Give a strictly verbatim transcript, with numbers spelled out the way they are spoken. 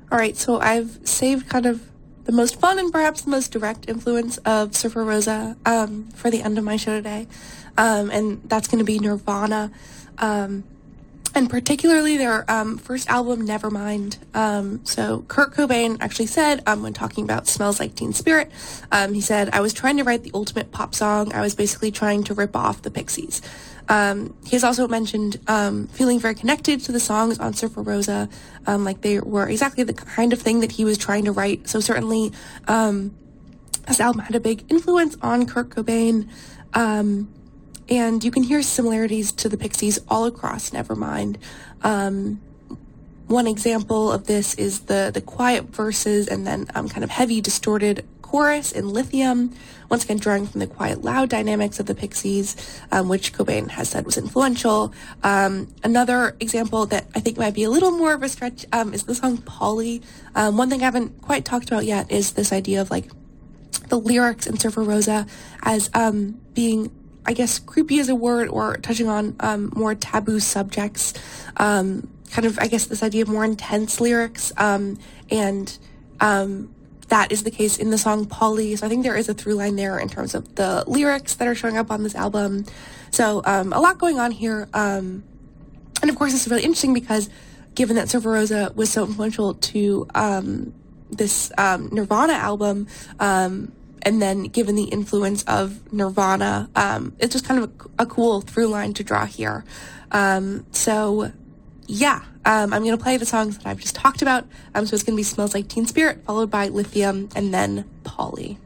All right, so I've saved kind of the most fun and perhaps the most direct influence of Surfer Rosa um, for the end of my show today, um, and that's going to be Nirvana, um, and particularly their um, first album, Nevermind. Um, so Kurt Cobain actually said, um, when talking about Smells Like Teen Spirit, um, he said, "I was trying to write the ultimate pop song. I was basically trying to rip off the Pixies." Um, he has also mentioned um, feeling very connected to the songs on Surfer Rosa, um, like they were exactly the kind of thing that he was trying to write. So certainly um, this album had a big influence on Kurt Cobain, um, and you can hear similarities to the Pixies all across Nevermind. Um, one example of this is the, the quiet verses and then um, kind of heavy, distorted chorus in Lithium, once again drawing from the quiet, loud dynamics of the Pixies, um, which Cobain has said was influential. Um, another example that I think might be a little more of a stretch um, is the song Polly. Um, one thing I haven't quite talked about yet is this idea of like the lyrics in Surfer Rosa as um, being, I guess, creepy as a word, or touching on um, more taboo subjects. Um, kind of, I guess, this idea of more intense lyrics, um, and um, that is the case in the song Polly. So I think there is a through line there in terms of the lyrics that are showing up on this album. So um, a lot going on here. Um, and of course, it's really interesting because given that Surfer Rosa was so influential to um, this um, Nirvana album, um, and then given the influence of Nirvana, um, it's just kind of a, a cool through line to draw here. Um, so yeah, um, I'm going to play the songs that I've just talked about. Um, so it's going to be Smells Like Teen Spirit, followed by Lithium, and then Polly.